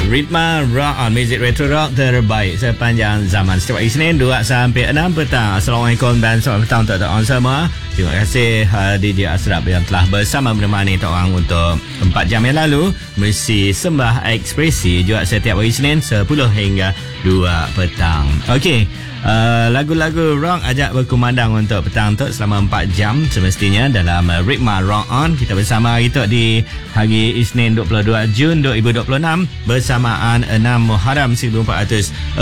Ritma Rock on Music Retro Rock terbaik sepanjang zaman. Setiap hari Isnin 2 sampai 6 petang. Assalamualaikum dan selamat petang untuk orang semua. Terima kasih DJ Asrap yang telah bersama menemani orang untuk 4 jam yang lalu. Mesti Sembah Ekspresi juga setiap hari Isnin 10 hingga 2 petang. Okey. Lagu-lagu rock ajak berkumandang untuk petang tu selama 4 jam semestinya dalam Ritma Rock On. Kita bersama hari tu di hari Isnin 22 Jun 2026 bersamaan 6 Muharram 1448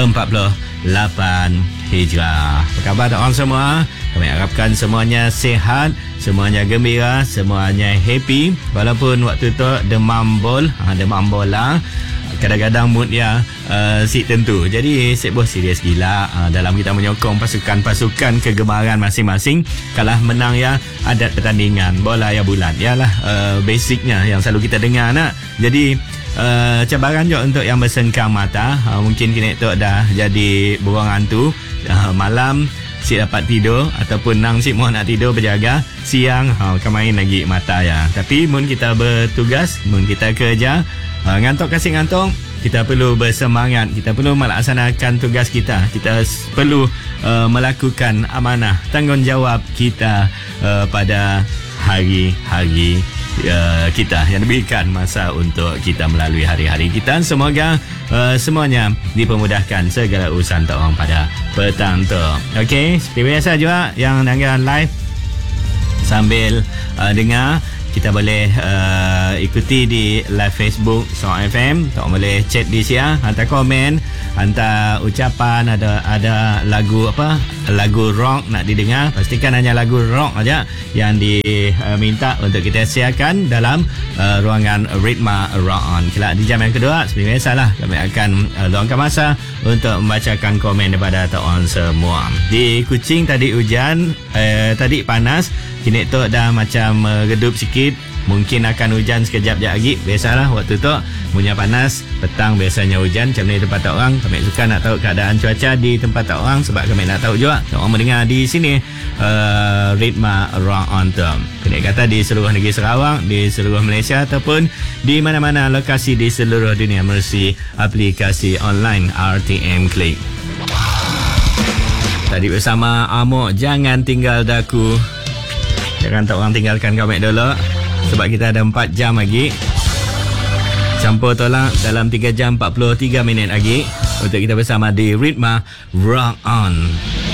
Hijrah. Apa khabar orang semua? Kami harapkan semuanya sihat, semuanya gembira, semuanya happy. Walaupun waktu tu demam bola, kadang-kadang mood dia si tentu. Jadi seboh serius gila dalam kita menyokong pasukan-pasukan kegemaran masing-masing. Kalah menang ya adat pertandingan, bola ya bulat. Yalah basicnya yang selalu kita dengar nak. Jadi cabaran juga untuk yang bersengkang mata. Mungkin kini tu dah jadi burung hantu. Malam si dapat tidur ataupun nang si mohon nak tidur berjaga, siang akan main lagi mata ya. Tapi mun kita bertugas, mun kita kerja, ngantuk kasih ngantuk, kita perlu bersemangat, kita perlu melaksanakan tugas kita, kita perlu melakukan amanah tanggungjawab kita pada hari-hari kita yang diberikan masa untuk kita melalui hari-hari kita. Semoga semuanya dipermudahkan segala urusan orang pada petang tu. Okey, seperti biasa juga yang dengar live sambil dengar, kita boleh ikuti di live Facebook Sound FM. Tak boleh chat di sini, hantar komen, hantar ucapan, ada lagu lagu rock nak didengar. Pastikan hanya lagu rock aja yang diminta untuk kita siarkan dalam ruangan Ritma Rock On. Kelak di jam yang kedua seperti biasalah kami akan luangkan masa untuk membacakan komen daripada orang semua. Di Kuching tadi hujan, tadi panas, kini tu dah macam redup sikit. Mungkin akan hujan sekejap je lagi. Biasalah waktu tu punya panas, petang biasanya hujan. Macam ni tempat orang, kami suka nak tahu keadaan cuaca di tempat orang sebab kami nak tahu juga orang mendengar di sini Ritma Rock On tu. Kena kata di seluruh negeri Sarawak, di seluruh Malaysia ataupun di mana-mana lokasi di seluruh dunia melalui aplikasi online RTM Click. Tadi bersama Amok, jangan tinggal daku. Jangan tak orang tinggalkan kami dulu sebab kita ada 4 jam lagi. Campur tolak dalam 3 jam 43 minit lagi untuk kita bersama di Ritma Rock On.